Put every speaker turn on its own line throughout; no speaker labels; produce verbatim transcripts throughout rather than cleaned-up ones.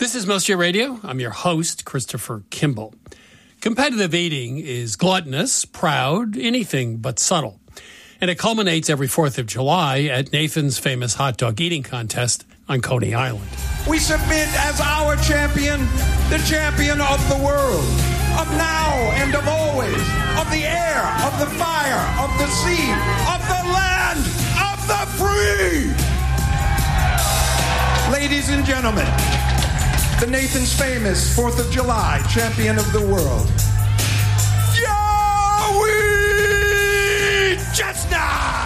This is Most Your Radio. I'm your host, Christopher Kimball. Competitive eating is gluttonous, proud, anything but subtle. And it culminates every fourth of July at Nathan's famous hot dog eating contest on Coney Island.
We submit as our champion, the champion of the world, of now and of always, of the air, of the fire, of the sea, of the land, of the free. Ladies and gentlemen, the Nathan's famous fourth of July champion of the world, Joey Chestnut!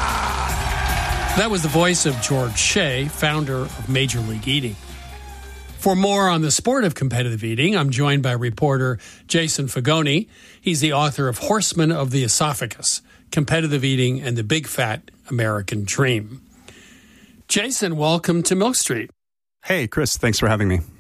That was the voice of George Shea, founder of Major League Eating. For more on the sport of competitive eating, I'm joined by reporter Jason Fagoni. He's the author of Horsemen of the Esophagus, Competitive Eating and the Big Fat American Dream. Jason, welcome to Milk Street.
Hey, Chris, thanks for having me.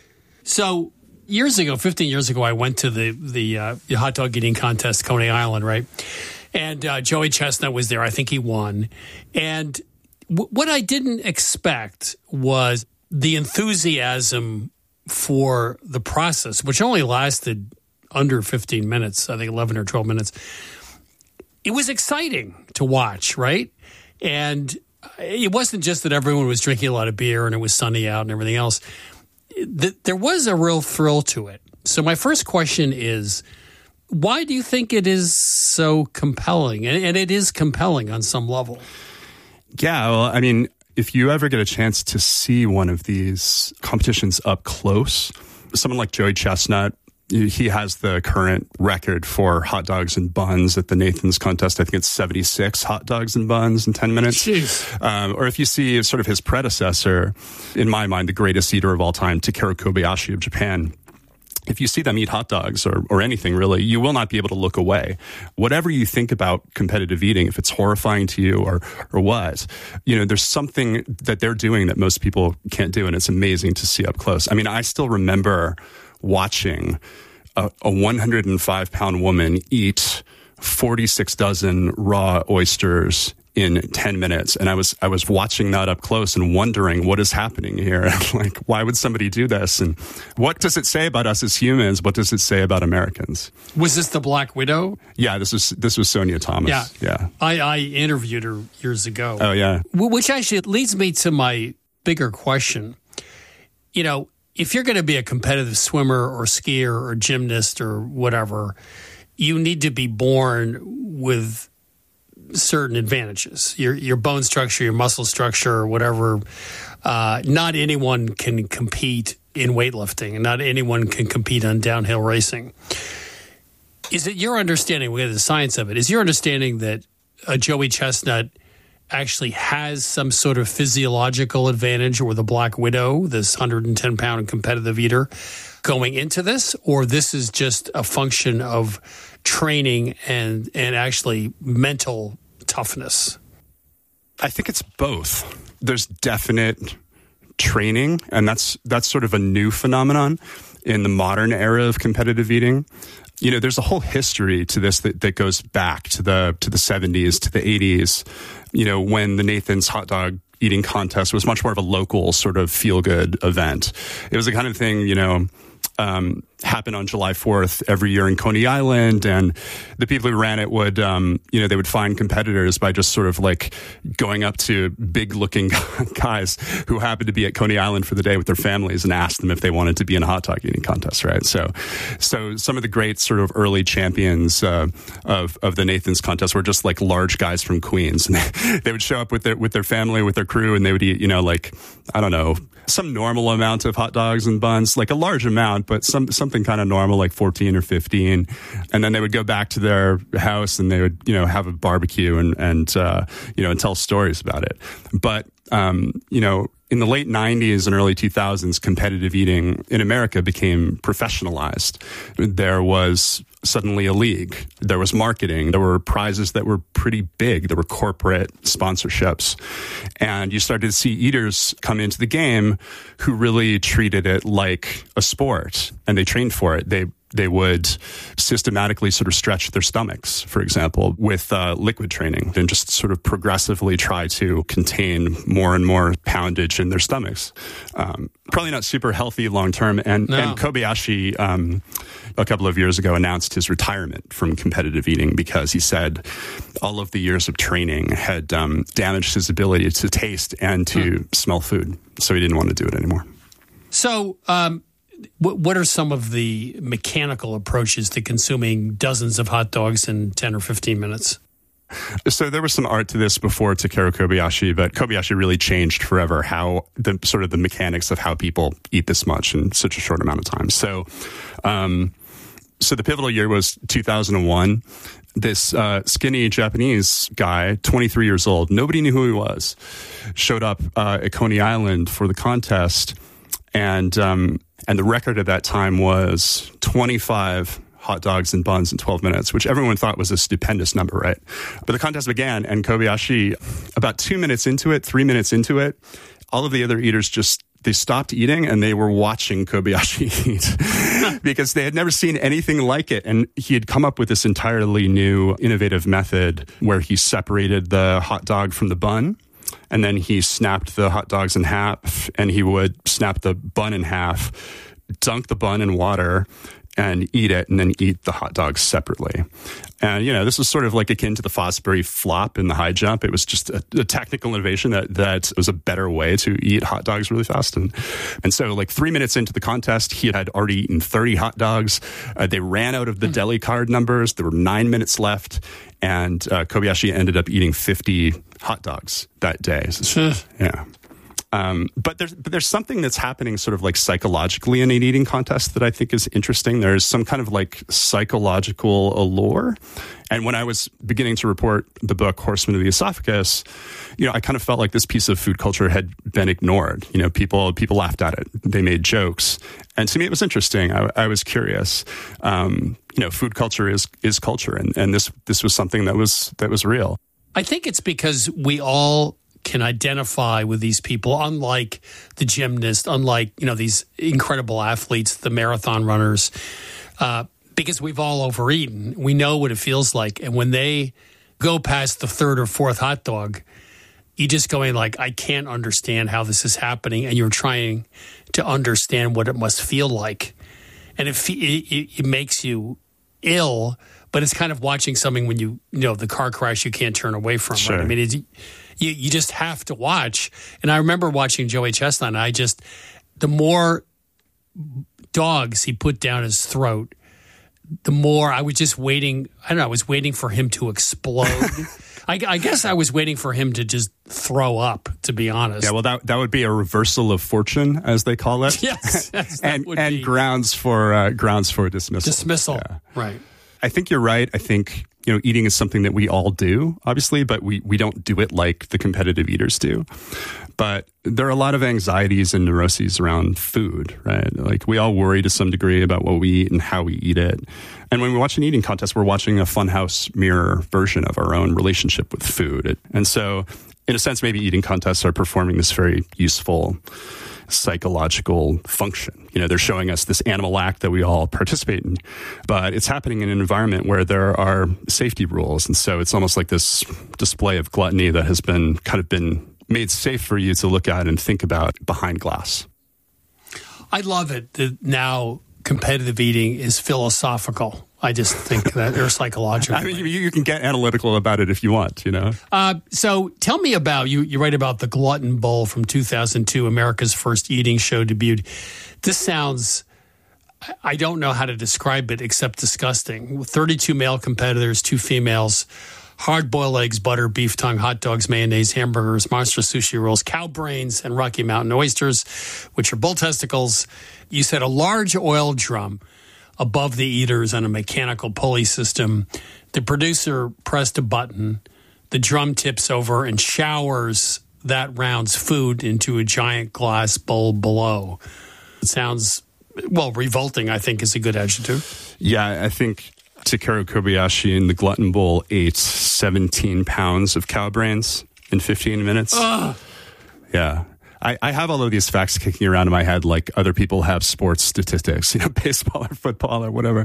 So years ago, fifteen years ago, I went to the the, uh, the hot dog eating contest, Coney Island, right? And uh, Joey Chestnut was there. I think he won. And w- what I didn't expect was the enthusiasm for the process, which only lasted under fifteen minutes, I think eleven or twelve minutes. It was exciting to watch, right? And it wasn't just that everyone was drinking a lot of beer and it was sunny out and everything else. There was a real thrill to it. So my first question is, why do you think it is so compelling? And it is compelling on some level.
Yeah, well, I mean, if you ever get a chance to see one of these competitions up close, someone like Joey Chestnut, he has the current record for hot dogs and buns at the Nathan's contest. I think it's seventy-six hot dogs and buns in ten minutes.
Jeez.
Um, or if you see sort of his predecessor, in my mind, the greatest eater of all time, Takeru Kobayashi of Japan. If you see them eat hot dogs or, or anything really, you will not be able to look away. Whatever you think about competitive eating, if it's horrifying to you or or what, you know, there's something that they're doing that most people can't do, and it's amazing to see up close. I mean, I still remember watching a, a one hundred five pound woman eat forty-six dozen raw oysters in ten minutes. And I was, I was watching that up close and wondering what is happening here. Like, why would somebody do this? And what does it say about us as humans? What does it say about Americans?
Was this the Black Widow?
Yeah, this was, this was Sonia Thomas.
Yeah.
Yeah.
I, I interviewed her years ago.
Oh, yeah.
Which actually leads me to my bigger question. You know, if you're going to be a competitive swimmer or skier or gymnast or whatever, you need to be born with certain advantages, your your bone structure, your muscle structure, or whatever. Uh, not anyone can compete in weightlifting, and not anyone can compete on downhill racing. Is it your understanding, we have the science of it, is your understanding that a Joey Chestnut actually has some sort of physiological advantage, or the Black Widow, this one hundred ten pound competitive eater, going into this? Or this is just a function of training and and actually mental toughness?
I think it's both. There's definite training, and that's that's sort of a new phenomenon in the modern era of competitive eating. You know, there's a whole history to this that, that goes back to the to the seventies, to the eighties, you know, when the Nathan's hot dog eating contest was much more of a local sort of feel-good event. It was the kind of thing, you know, Um, happen on July fourth every year in Coney Island, and the people who ran it would, um, you know, they would find competitors by just sort of like going up to big-looking guys who happened to be at Coney Island for the day with their families and ask them if they wanted to be in a hot dog eating contest, right? So, so some of the great sort of early champions uh, of of the Nathan's contest were just like large guys from Queens, and they, they would show up with their with their family, with their crew, and they would eat, you know, like I don't know, some normal amount of hot dogs and buns, like a large amount, but some something kind of normal, like fourteen or fifteen. And then they would go back to their house and they would, you know, have a barbecue and, and uh, you know, and tell stories about it. But, um, you know, in the late nineties and early two thousands, competitive eating in America became professionalized. There was suddenly a league. There was marketing. There were prizes that were pretty big. There were corporate sponsorships. And you started to see eaters come into the game who really treated it like a sport, and they trained for it. They they would systematically sort of stretch their stomachs, for example, with uh, liquid training, and just sort of progressively try to contain more and more poundage in their stomachs. Um, probably not super healthy long term. And,
no.
and Kobayashi, um, a couple of years ago, announced his retirement from competitive eating because he said all of the years of training had um, damaged his ability to taste and to hmm. smell food. So he didn't want to do it anymore.
So, um, what are some of the mechanical approaches to consuming dozens of hot dogs in ten or fifteen minutes?
So there was some art to this before Takeru Kobayashi, but Kobayashi really changed forever how the sort of the mechanics of how people eat this much in such a short amount of time. So, um, so the pivotal year was two thousand one. This uh, skinny Japanese guy, twenty-three years old, nobody knew who he was, showed up uh, at Coney Island for the contest, and um, and the record at that time was twenty-five hot dogs and buns in twelve minutes, which everyone thought was a stupendous number, right? But the contest began, and Kobayashi, about two minutes into it, three minutes into it, all of the other eaters just, they stopped eating and they were watching Kobayashi eat because they had never seen anything like it. And he had come up with this entirely new, innovative method where he separated the hot dog from the bun. And then he snapped the hot dogs in half, and he would snap the bun in half, dunk the bun in water, and eat it, and then eat the hot dogs separately. And, you know, this was sort of like akin to the Fosbury flop in the high jump. It was just a, a technical innovation that, that was a better way to eat hot dogs really fast. And, and so, like, three minutes into the contest, he had already eaten thirty hot dogs. Uh, they ran out of the mm. deli card numbers. There were nine minutes left. And uh, Kobayashi ended up eating fifty hot dogs that day. So, yeah. Um, but there's but there's something that's happening sort of like psychologically in an eating contest that I think is interesting. There's some kind of like psychological allure. And when I was beginning to report the book Horsemen of the Esophagus, you know, I kind of felt like this piece of food culture had been ignored. You know, people people laughed at it. They made jokes. And to me, it was interesting. I, I was curious. Um, you know, food culture is is culture, and, and this this was something that was that was real.
I think it's because we all can identify with these people, unlike the gymnast, unlike, you know, these incredible athletes, the marathon runners, uh, because we've all overeaten. We know what it feels like. And when they go past the third or fourth hot dog, you're just going like, I can't understand how this is happening. And you're trying to understand what it must feel like. And it, it, it makes you ill, but it's kind of watching something when you, you know, the car crash you can't turn away from.
Sure.
Right? I mean, it's, You, you just have to watch. And I remember watching Joey Chestnut, and I just, the more dogs he put down his throat, the more I was just waiting. I don't know, I was waiting for him to explode. I, I guess I was waiting for him to just throw up, to be honest.
Yeah, well, that that would be a reversal of fortune, as they call it.
Yes. yes
and
would
and
be.
grounds for uh, grounds for dismissal.
Dismissal,
yeah.
Right.
I think you're right. I think, you know, eating is something that we all do, obviously, but we, we don't do it like the competitive eaters do. But there are a lot of anxieties and neuroses around food, right? Like, we all worry to some degree about what we eat and how we eat it. And when we watch an eating contest, we're watching a funhouse mirror version of our own relationship with food. And so, in a sense, maybe eating contests are performing this very useful psychological function. You know, they're showing us this animal act that we all participate in, but it's happening in an environment where there are safety rules. And so it's almost like this display of gluttony that has been kind of been made safe for you to look at and think about behind glass.
I love it that now competitive eating is philosophical. I just think that, or psychological.
I mean, you, you can get analytical about it if you want, you know?
Uh, so tell me about, you You write about the Glutton Bowl from two thousand two, America's first eating show debuted. This sounds, I don't know how to describe it except disgusting. thirty-two male competitors, two females, hard-boiled eggs, butter, beef tongue, hot dogs, mayonnaise, hamburgers, monster sushi rolls, cow brains, and Rocky Mountain oysters, which are bull testicles. You said a large oil drum above the eaters on a mechanical pulley system. The producer pressed a button. The drum tips over and showers that round's food into a giant glass bowl below. It sounds, well, revolting, I think, is a good adjective.
Yeah, I think Takeru Kobayashi in the Glutton Bowl ate seventeen pounds of cow brains in fifteen minutes.
Ugh.
Yeah. I, I have all of these facts kicking around in my head, like other people have sports statistics, you know, baseball or football or whatever.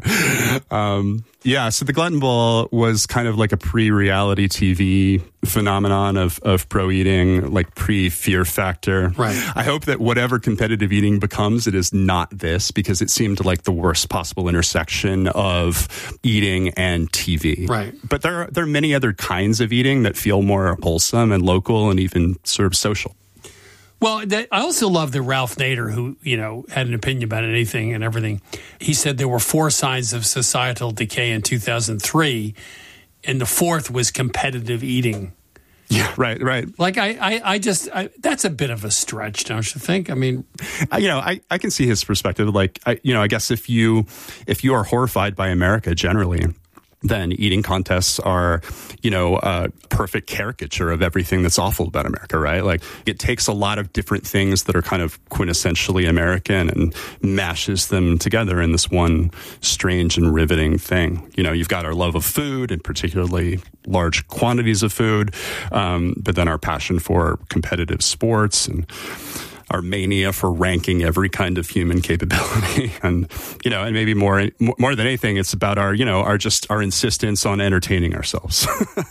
Um, yeah, so the Glutton Bowl was kind of like a pre-reality T V phenomenon of, of pro eating, like pre-Fear Factor.
Right.
I hope that whatever competitive eating becomes, it is not this, because it seemed like the worst possible intersection of eating and T V.
Right.
But there are, there are many other kinds of eating that feel more wholesome and local and even sort of social.
Well, that, I also love that Ralph Nader, who, you know, had an opinion about anything and everything, he said there were four signs of societal decay in two thousand three, and the fourth was competitive eating.
Yeah, right, right.
Like, I, I, I just, I, that's a bit of a stretch, don't you think? I mean,
I, you know, I, I can see his perspective. Like, I, you know, I guess if you, if you are horrified by America generally, then eating contests are, you know, a perfect caricature of everything that's awful about America, right? Like, it takes a lot of different things that are kind of quintessentially American and mashes them together in this one strange and riveting thing. You know, you've got our love of food, and particularly large quantities of food, um, but then our passion for competitive sports and our mania for ranking every kind of human capability. And, you know, and maybe more, more than anything, it's about our, you know, our just our insistence on entertaining ourselves.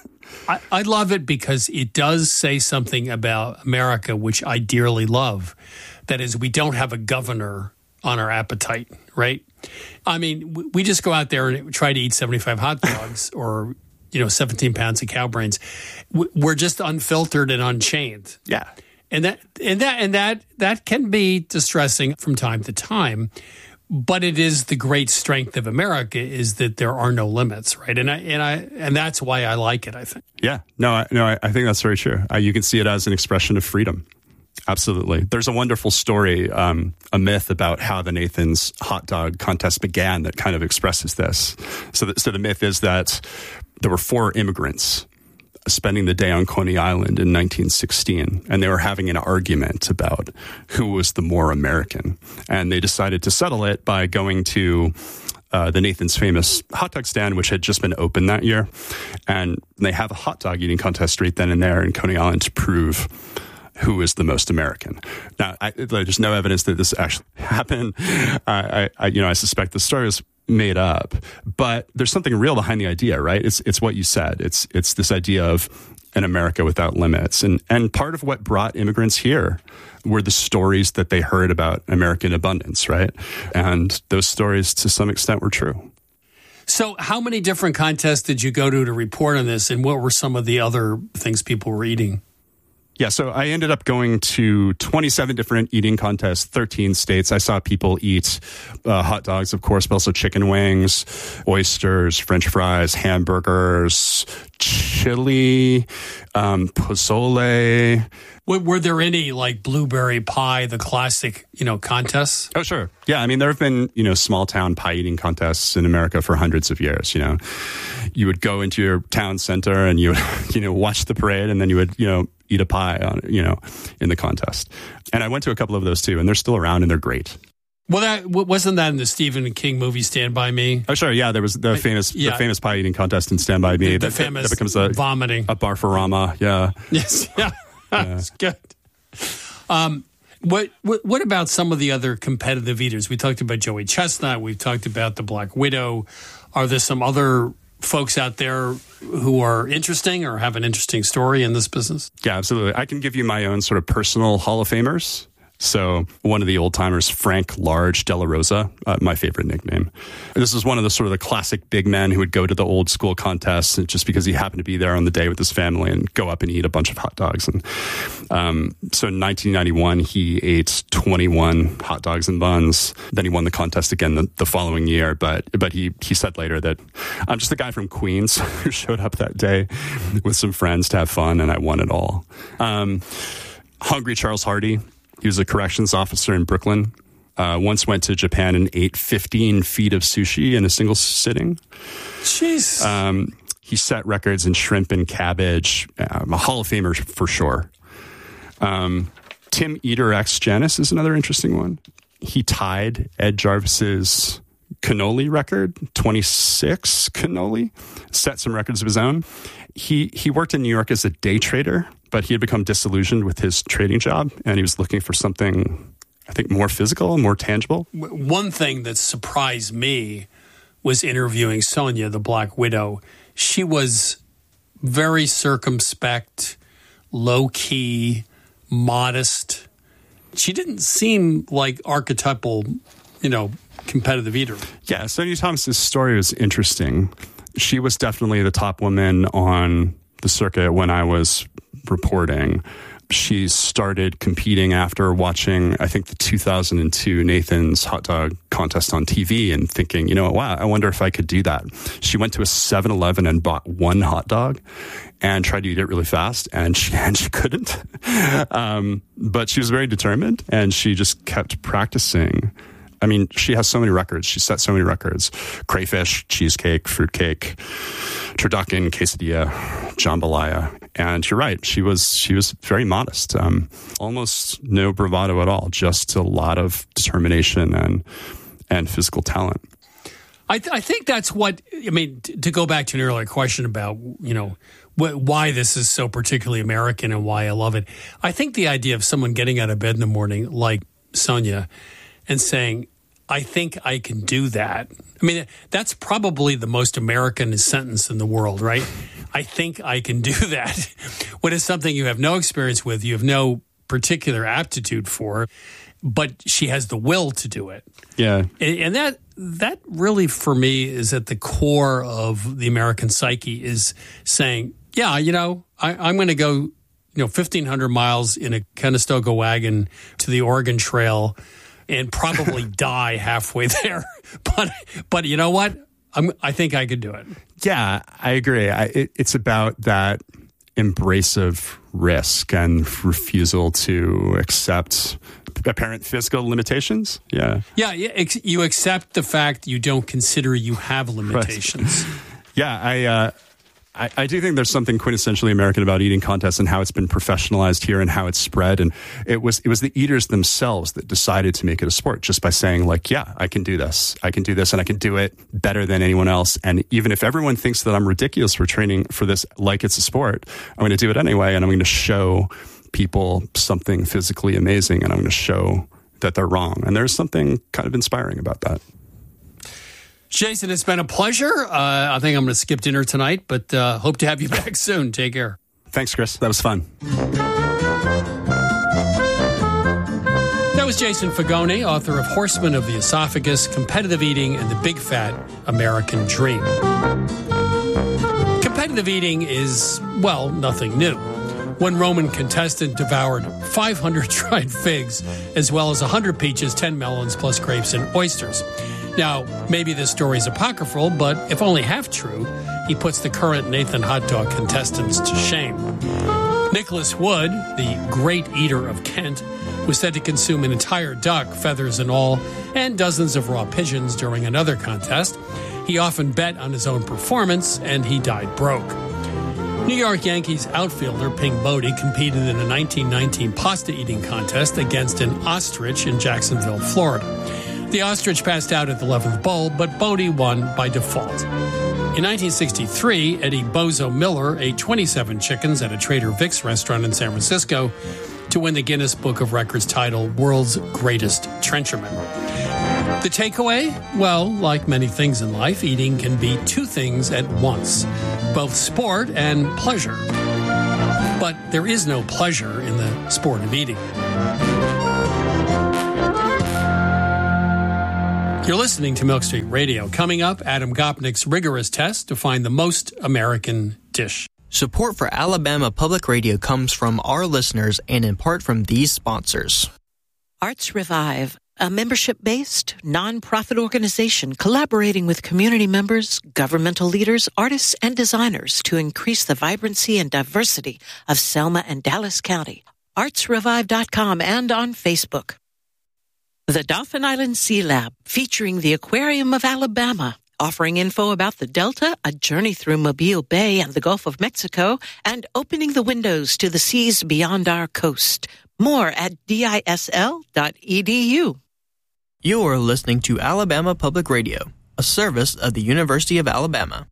I, I love it because it does say something about America, which I dearly love. That is, we don't have a governor on our appetite, right? I mean, we just go out there and try to eat seventy-five hot dogs or, you know, seventeen pounds of cow brains. We're just unfiltered and unchained.
Yeah.
And that and that and that that can be distressing from time to time, but it is the great strength of America is that there are no limits, right? And I and I and that's why I like it, I think.
Yeah, no, I, no, I, I think that's very true. Uh, you can see it as an expression of freedom. Absolutely. There's a wonderful story, um, a myth about how the Nathan's hot dog contest began that kind of expresses this. So, that, so the myth is that there were four immigrants spending the day on Coney Island in nineteen sixteen, and they were having an argument about who was the more American. And they decided to settle it by going to uh, the Nathan's famous hot dog stand, which had just been opened that year. And they have a hot dog eating contest right then and there in Coney Island to prove who is the most American. Now, I, there's no evidence that this actually happened. I, I, you know, I suspect the story is made up, but there's something real behind the idea, right? It's it's what you said. It's it's this idea of an America without limits, and and part of what brought immigrants here were the stories that they heard about American abundance, right? And those stories, to some extent, were true.
So, how many different contests did you go to to report on this, and what were some of the other things people were eating?
Yeah, so I ended up going to twenty-seven different eating contests, thirteen states. I saw people eat uh, hot dogs, of course, but also chicken wings, oysters, French fries, hamburgers, chili, um, pozole.
Were there any, like, blueberry pie, the classic, you know, contests?
Oh, sure. Yeah, I mean, there have been, you know, small town pie eating contests in America for hundreds of years, you know. You would go into your town center and you would, you know, watch the parade, and then you would, you know, eat a pie on, you know, in the contest. And I went to a couple of those too, and they're still around and they're great.
Well, that wasn't that in the Stephen King movie Stand By Me?
Oh, sure. Yeah, there was the famous
yeah.
the famous pie eating contest in Stand By Me.
The, the
that,
famous
that becomes a
vomiting.
A Barfarama. Yeah.
Yes. Yeah. That's good. Um, what, what what about some of the other competitive eaters? We talked about Joey Chestnut. We've talked about the Black Widow. Are there some other folks out there who are interesting or have an interesting story in this business?
Yeah, absolutely. I can give you my own sort of personal Hall of Famers. So one of the old timers, Frank Large De La Rosa, uh, my favorite nickname. This is one of the sort of the classic big men who would go to the old school contests just because he happened to be there on the day with his family and go up and eat a bunch of hot dogs. And um, so in nineteen ninety-one, he ate twenty-one hot dogs and buns. Then he won the contest again the, the following year. But but he, he said later that I'm just a guy from Queens who showed up that day with some friends to have fun, and I won it all. Um, Hungry Charles Hardy. He was a corrections officer in Brooklyn. Uh, once went to Japan and ate fifteen feet of sushi in a single sitting.
Jeez.
Um, he set records in shrimp and cabbage. Um, a Hall of Famer for sure. Um, Tim Eater ex Janus is another interesting one. He tied Ed Jarvis's cannoli record, twenty-six cannoli, set some records of his own. He he worked in New York as a day trader but he had become disillusioned with his trading job, and he was looking for something, I think, more physical and more tangible.
One thing that surprised me was interviewing Sonya, the Black Widow. She was very circumspect, low-key, modest. She didn't seem like archetypal, you know, competitive eater.
Yeah, Sonya Thomas's story was interesting. She was definitely the top woman on the circuit when I was reporting. She started competing after watching, I think, the two thousand two Nathan's hot dog contest on T V and thinking, you know, wow, I wonder if I could do that. She went to a seven eleven and bought one hot dog and tried to eat it really fast, and she, and she couldn't. Um, but she was very determined, and she just kept practicing. I mean, she has so many records. She set so many records. Crayfish, cheesecake, fruitcake, turducken, quesadilla, jambalaya. And you're right. She was she was very modest. Um, almost no bravado at all. Just a lot of determination and and physical talent.
I, th- I think that's what, I mean, t- to go back to an earlier question about, you know, wh- why this is so particularly American and why I love it. I think the idea of someone getting out of bed in the morning like Sonya and saying, I think I can do that. I mean, that's probably the most American sentence in the world, right? I think I can do that. What is something you have no experience with, you have no particular aptitude for, but she has the will to do it.
Yeah.
And, and that that really, for me, is at the core of the American psyche, is saying, yeah, you know, I, I'm going to go, you know, fifteen hundred miles in a Conestoga wagon to the Oregon Trail and probably die halfway there. But but you know what? I'm, I think I could do it.
Yeah, I agree. I, it, it's about that embrace of risk and refusal to accept apparent physical limitations. Yeah.
Yeah, yeah ex- you accept the fact you don't consider you have limitations.
Right. Yeah, I... Uh, I, I do think there's something quintessentially American about eating contests and how it's been professionalized here and how it's spread. And it was it was the eaters themselves that decided to make it a sport just by saying, like, yeah, I can do this. I can do this and I can do it better than anyone else. And even if everyone thinks that I'm ridiculous for training for this like it's a sport, I'm going to do it anyway. And I'm going to show people something physically amazing, and I'm going to show that they're wrong. And there's something kind of inspiring about that.
Jason, it's been a pleasure. Uh, I think I'm going to skip dinner tonight, but uh, hope to have you back soon. Take care.
Thanks, Chris. That was fun.
That was Jason Fagone, author of Horsemen of the Esophagus, Competitive Eating, and the Big Fat American Dream. Competitive eating is, well, nothing new. One Roman contestant devoured five hundred dried figs, as well as one hundred peaches, ten melons, plus grapes and oysters. Now, maybe this story is apocryphal, but if only half true, he puts the current Nathan hot dog contestants to shame. Nicholas Wood, the great eater of Kent, was said to consume an entire duck, feathers and all, and dozens of raw pigeons during another contest. He often bet on his own performance, and he died broke. New York Yankees outfielder Pink Bodie competed in a nineteen nineteen pasta-eating contest against an ostrich in Jacksonville, Florida. The ostrich passed out at the eleventh bowl, but Bodie won by default. In nineteen sixty-three, Eddie Bozo Miller ate twenty-seven chickens at a Trader Vic's restaurant in San Francisco to win the Guinness Book of Records title, World's Greatest Trencherman. The takeaway? Well, like many things in life, eating can be two things at once, both sport and pleasure. But there is no pleasure in the sport of eating. You're listening to Milk Street Radio. Coming up, Adam Gopnik's rigorous test to find the most American dish.
Support for Alabama Public Radio comes from our listeners and in part from these sponsors.
Arts Revive, a membership-based, nonprofit organization collaborating with community members, governmental leaders, artists, and designers to increase the vibrancy and diversity of Selma and Dallas County. arts revive dot com and on Facebook. The Dauphin Island Sea Lab, featuring the Aquarium of Alabama, offering info about the Delta, a journey through Mobile Bay and the Gulf of Mexico, and opening the windows to the seas beyond our coast. More at D I S L dot E D U.
You are listening to Alabama Public Radio, a service of the University of Alabama.